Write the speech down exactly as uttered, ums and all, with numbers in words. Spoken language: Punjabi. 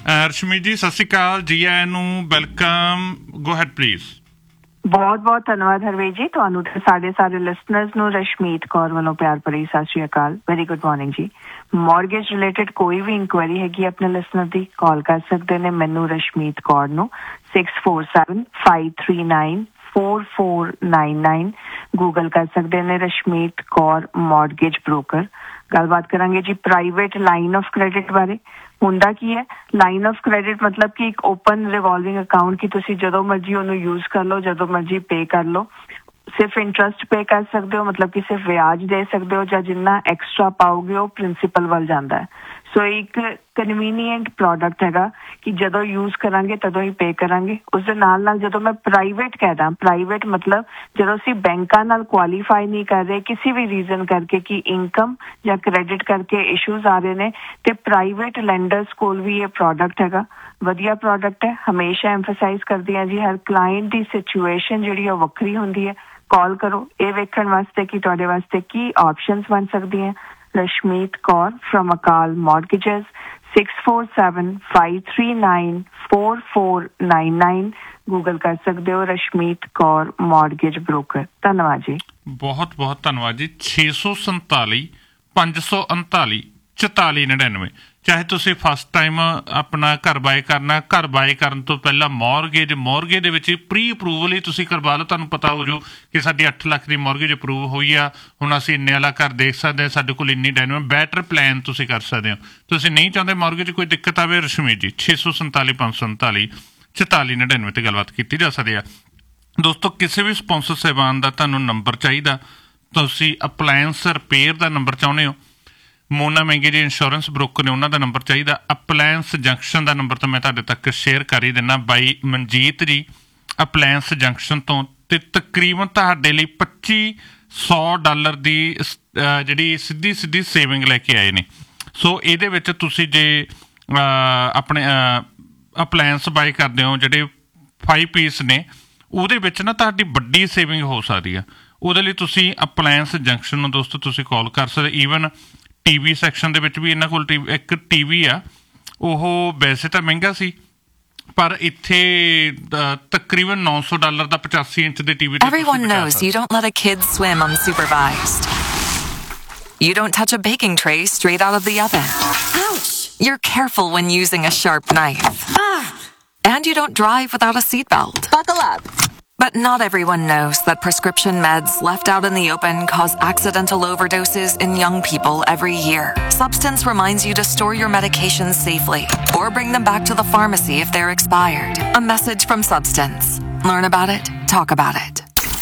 ਰਸ਼ਮੀਤ ਜੀ ਸਤਿ ਸ਼੍ਰੀ ਅਕਾਲ, ਜੀ ਆਇਆਂ ਨੂੰ, ਵੈਲਕਮ, ਗੋ ਹੈਡ ਪਲੀਜ਼। ਬਹੁਤ ਬਹੁਤ ਧੰਨਵਾਦ ਹਰਵੇਸ਼ ਜੀ, ਤੁਹਾਨੂੰ ਤੇ ਸਾਡੇ ਸਾਰੇ ਲਿਸਨਰਸ ਨੂੰ ਰਸ਼ਮੀਤ ਕੌਰ ਵੱਲੋਂ ਪਿਆਰ ਭਰੀ ਸਤਿ ਸ਼੍ਰੀ ਅਕਾਲ। ਵੈਰੀ ਗੁੱਡ ਮਾਰਨਿੰਗ ਜੀ। ਮੌਰਗੇਜ ਰਿਲੇਟਡ ਕੋਈ ਵੀ ਇਨਕੁਆਇਰੀ ਹੈਗੀ ਆਪਣੇ ਲਿਸਨਰ ਦੀ, ਕਾਲ ਕਰ ਸਕਦੇ ਨੇ ਮੈਨੂੰ ਰਸ਼ਮੀਤ ਕੌਰ ਨੂੰ six four seven five three nine four four nine nine. Google ਕਰ ਸਕਦੇ ਨੇ ਰਸ਼ਮੀਤ ਕੌਰ ਮੌਰਗੇਜ ਬ੍ਰੋਕਰ। ਗੱਲਬਾਤ ਕਰਾਂਗੇ ਜੀ ਪ੍ਰਾਈਵੇਟ ਲਾਈਨ ਆਫ ਕ੍ਰੈਡਿਟ ਬਾਰੇ। ਹੁੰਦਾ ਕੀ ਹੈ ਲਾਈਨ ਆਫ ਕ੍ਰੈਡਿਟ ਮਤਲਬ ਕਿ ਇੱਕ ਓਪਨ ਰਿਵੋਲਵਿੰਗ ਅਕਾਊਂਟ ਕਿ ਤੁਸੀਂ ਜਦੋਂ ਮਰਜ਼ੀ ਉਹਨੂੰ ਯੂਜ਼ ਕਰ ਲਓ, ਜਦੋਂ ਮਰਜ਼ੀ ਪੇ ਕਰ ਲਓ। ਸਿਰਫ ਇੰਟਰਸਟ ਪੇ ਕਰ ਸਕਦੇ ਹੋ, ਮਤਲਬ ਕਿ ਸਿਰਫ ਵਿਆਜ ਦੇ ਸਕਦੇ ਹੋ, ਜਾਂ ਜਿੰਨਾ ਐਕਸਟਰਾ ਪਾਓਗੇ ਉਹ ਪ੍ਰਿੰਸੀਪਲ ਵੱਲ ਜਾਂਦਾ ਹੈ। ਸੋ ਇੱਕ ਕਨਵੀਨੀਐਂਟ ਪ੍ਰੋਡਕਟ ਹੈਗਾ ਕਿ ਜਦੋਂ ਯੂਜ਼ ਕਰਾਂਗੇ ਤਦੋਂ ਹੀ ਪੇ ਕਰਾਂਗੇ। ਉਸਦੇ ਨਾਲ ਨਾਲ ਜਦੋਂ ਮੈਂ ਪ੍ਰਾਈਵੇਟ ਕਹਿਦਾ, ਪ੍ਰਾਈਵੇਟ ਮਤਲਬ ਜਦੋਂ ਅਸੀਂ ਬੈਂਕਾਂ ਨਾਲ ਕੁਆਲੀਫਾਈ ਨਹੀਂ ਕਰ ਰਹੇ ਕਿਸੇ ਵੀ ਰੀਜ਼ਨ ਕਰਕੇ ਕਿ ਇਨਕਮ ਜਾਂ ਕ੍ਰੈਡਿਟ ਕਰਕੇ ਇਸ਼ੂਜ਼ ਆ ਰਹੇ ਨੇ, ਤੇ ਪ੍ਰਾਈਵੇਟ ਲੈਂਡਰਸ ਕੋਲ ਵੀ ਇਹ ਪ੍ਰੋਡਕਟ ਹੈਗਾ। ਵਧੀਆ ਪ੍ਰੋਡਕਟ ਹੈ। ਹਮੇਸ਼ਾ ਐਮਫਸਾਈਜ਼ ਕਰਦੀ ਹਾਂ ਜੀ, ਹਰ ਕਲਾਇੰਟ ਦੀ ਸਿਚੁਏਸ਼ਨ ਜਿਹੜੀ ਉਹ ਵੱਖਰੀ ਹੁੰਦੀ ਹੈ। ਕਾਲ ਕਰੋ ਇਹ ਵੇਖਣ ਵਾਸਤੇ ਕਿ ਤੁਹਾਡੇ ਵਾਸਤੇ ਕੀ ਆਪਸ਼ਨਸ ਬਣ ਸਕਦੀਆਂ। ਰਸ਼ਮੀਤ ਕੌਰ ਫਰਮ ਅਕਾਲ ਮੌਰਗੇਜਸ six four seven five three nine four four nine nine. Google ਕਰ ਸਕਦੇ ਹੋ ਰਸ਼ਮੀਤ ਕੌਰ ਮੌਰਗੇਜ ਬ੍ਰੋਕਰ। ਧੰਨਵਾਦ ਜੀ, ਬਹੁਤ ਬਹੁਤ ਧੰਨਵਾਦ ਜੀ। ਛੇ ਸੌ ਸੰਤਾਲੀ ਪੰਜ ਸੌ ਉਨਤਾਲੀ ਚੁਤਾਲੀ ਨੜਿਨਵੇਂ। ਚਾਹੇ ਤੁਸੀਂ ਫਸਟ ਟਾਈਮ ਆਪਣਾ ਘਰ ਬਾਏ ਕਰਨਾ, ਘਰ ਬਾਏ ਕਰਨ ਤੋਂ ਪਹਿਲਾਂ ਮੌਰਗੇਜ ਮੌਰਗੇਜ ਦੇ ਵਿੱਚ ਪ੍ਰੀ ਅਪਰੂਵਲ ਹੀ ਤੁਸੀਂ ਕਰਵਾ ਲਓ। ਤੁਹਾਨੂੰ ਪਤਾ ਹੋ ਜੂ ਕਿ ਸਾਡੀ ਅੱਠ ਲੱਖ ਦੀ ਮੌਰਗੇਜ ਅਪਰੂਵ ਹੋਈ ਆ, ਹੁਣ ਅਸੀਂ ਇੰਨੇ ਵਾਲਾ ਘਰ ਦੇਖ ਸਕਦੇ ਹਾਂ, ਸਾਡੇ ਕੋਲ ਇੰਨੀ ਡਾਇਨਮ ਬੈਟਰ ਪਲਾਨ ਤੁਸੀਂ ਕਰ ਸਕਦੇ ਹੋ। ਤੁਸੀਂ ਨਹੀਂ ਚਾਹੁੰਦੇ ਮੌਰਗੇਜ ਕੋਈ ਦਿੱਕਤ ਆਵੇ, ਰਸ਼ਮੀਤ ਜੀ ਛੇ ਸੌ ਸੰਤਾਲੀ ਪੰਜ ਸੌ ਉਨਤਾਲੀ ਚੁਤਾਲੀ ਨੜਿਨਵੇਂ 'ਤੇ ਗੱਲਬਾਤ ਕੀਤੀ ਜਾ ਸਕਦੀ ਆ। ਦੋਸਤੋ ਕਿਸੇ ਵੀ ਸਪੋਂਸਰ ਸੇਵਾਨ ਦਾ ਤੁਹਾਨੂੰ ਨੰਬਰ ਚਾਹੀਦਾ, ਤੁਸੀਂ ਅਪਲਾਇੰਸ ਰਿਪੇਅਰ ਦਾ ਨੰਬਰ ਚਾਹੁੰਦੇ ਹੋ, ਮੋਨਾ ਮਹਿੰਗੇ ਜੀ ਇੰਸ਼ੋਰੈਂਸ ਬ੍ਰੋਕਰ ਨੇ ਉਹਨਾਂ ਦਾ ਨੰਬਰ ਚਾਹੀਦਾ, ਅਪਲਾਇੰਸ ਜੰਕਸ਼ਨ ਦਾ ਨੰਬਰ ਤਾਂ ਮੈਂ ਤੁਹਾਡੇ ਤੱਕ ਸ਼ੇਅਰ ਕਰ ਹੀ ਦਿੰਦਾ, ਬਾਈ ਮਨਜੀਤ ਜੀ ਅਪਲਾਇੰਸ ਜੰਕਸ਼ਨ ਤੋਂ। ਅਤੇ ਤਕਰੀਬਨ ਤੁਹਾਡੇ ਲਈ ਪੱਚੀ ਸੌ ਡਾਲਰ ਦੀ ਜਿਹੜੀ ਸਿੱਧੀ ਸਿੱਧੀ ਸੇਵਿੰਗ ਲੈ ਕੇ ਆਏ ਨੇ। ਸੋ ਇਹਦੇ ਵਿੱਚ ਤੁਸੀਂ ਜੇ ਆਪਣੇ ਅਪਲਾਇੰਸ ਬਾਏ ਕਰਦੇ ਹੋ ਜਿਹੜੇ ਫਾਈਵ ਪੀਸ ਨੇ, ਉਹਦੇ ਵਿੱਚ ਨਾ ਤੁਹਾਡੀ ਵੱਡੀ ਸੇਵਿੰਗ ਹੋ ਸਕਦੀ ਆ। ਉਹਦੇ ਲਈ ਤੁਸੀਂ ਅਪਲਾਇੰਸ ਜੰਕਸ਼ਨ ਨੂੰ ਦੋਸਤੋ ਤੁਸੀਂ ਕਾਲ ਕਰ ਸਕਦੇ। ਈਵਨ ਟੀ ਵੀ ਸੈਕਸ਼ਨ ਦੇ ਵਿੱਚ ਵੀ ਇਹਨਾਂ ਕੋਲ ਟੀ ਇੱਕ ਟੀ ਵੀ ਆ, ਉਹ ਵੈਸੇ ਤਾਂ ਮਹਿੰਗਾ ਸੀ ਪਰ ਇੱਥੇ ਤਕਰੀਬਨ ਨੌ ਸੌ ਡਾਲਰ ਦਾ ਪਚਾਸੀ ਇੰਚ ਦੇ T V. Everyone knows you don't let a kid swim unsupervised. You don't touch a baking tray straight out of the oven. Ouch! You're careful when using a sharp knife. Ah! And you don't drive without a seatbelt. Buckle up. But not everyone knows that prescription meds left out in the open cause accidental overdoses in young people every year. Substance reminds you to store your medications safely or bring them back to the pharmacy if they're expired. A message from Substance. Learn about it, talk about it.